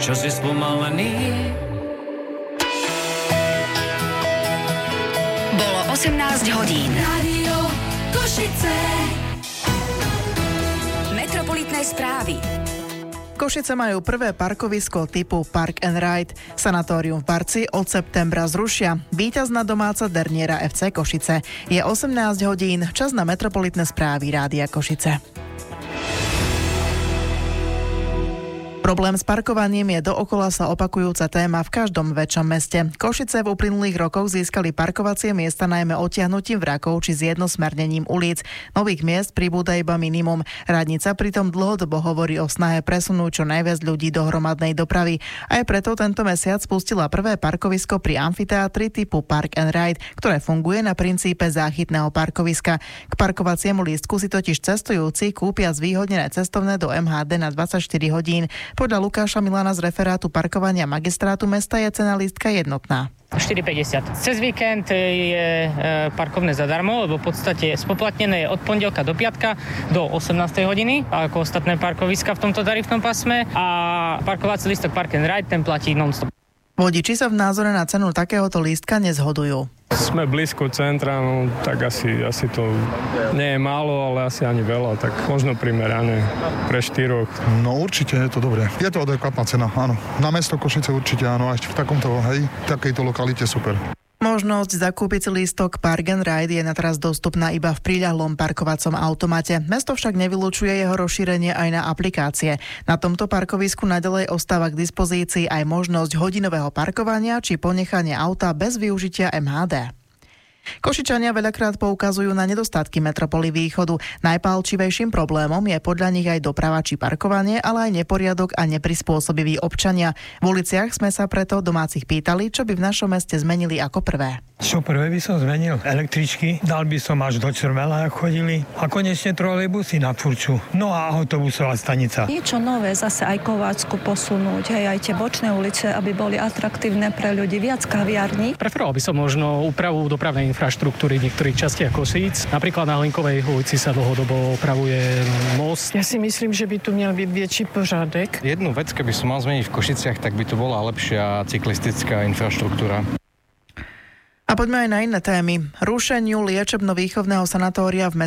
čo si spomalený. Bolo 18 hodín. Rádio Košice. Metropolitné správy. Košice majú prvé parkovisko typu Park and Ride. Sanatórium v Barci od septembra zrušia. Víťazná domáca derniera FC Košice. Je 18 hodín, čas na metropolitné správy Rádia Košice. Problém s parkovaním je dookola sa opakujúca téma v každom väčšom meste. Košice v uplynulých rokoch získali parkovacie miesta najmä odtiahnutím vrakov či zjednosmernením ulic. Nových miest pribúda iba minimum. Radnica pritom dlhodobo hovorí o snahe presunúť čo najviac ľudí do hromadnej dopravy. Aj preto tento mesiac spustila prvé parkovisko pri amfiteátri typu Park and Ride, ktoré funguje na princípe záchytného parkoviska. K parkovaciemu lístku si totiž cestujúci kúpia zvýhodnené cestovné do MHD na 24 hodín. Podľa Lukáša Milana z referátu parkovania magistrátu mesta je cena lístka jednotná. 4,50. Cez víkend je parkovné zadarmo, lebo v podstate spoplatnené je od pondelka do piatka do 18. hodiny, ako ostatné parkoviska v tomto tarifnom pásme, a parkovací lístok Park and Ride ten platí non-stop. Vodiči sa v názore na cenu takéhoto lístka nezhodujú. Sme blízko centra, no tak asi to nie je málo, ale asi ani veľa, tak možno primerané pre 4. No určite je to dobré. Je to adekvátna cena, áno. Na mesto Košice určite áno, a ešte v takejto lokalite super. Možnosť zakúpiť si lístok Park and Ride je nateraz dostupná iba v priľahlom parkovacom automate. Mesto však nevylučuje jeho rozšírenie aj na aplikácie. Na tomto parkovisku naďalej ostáva k dispozícii aj možnosť hodinového parkovania či ponechania auta bez využitia MHD. Košičania veľakrát poukazujú na nedostatky metropoly Východu. Najpálčivejším problémom je podľa nich aj doprava či parkovanie, ale aj neporiadok a neprispôsobiví občania. V uliciach sme sa preto domácich pýtali, čo by v našom meste zmenili ako prvé. Čo prvé by som zmenil? Električky, dal by som až do Čermela, ak chodili. A konečne trolejbusy na Furču. No a autobusová stanica. Niečo nové, zase aj Kováčsku posunúť, aj tie bočné ulice, aby boli atraktívne pre ľudí, viac kaviarní. Preferoval by som možno úpravu dopravnej infraštruktúry v niektorých častiach Košíc. Napríklad na Hlinkovej ulici sa dlhodobo opravuje most. Ja si myslím, že by tu měl byť väčší pořádek. Jednu vec, keby som mal zmeniť v Košiciach, tak by tu bola lepšia cyklistická infraštruktúra. A poďme aj na iné témy. Rušeniu liečebno-výchovného sanatória v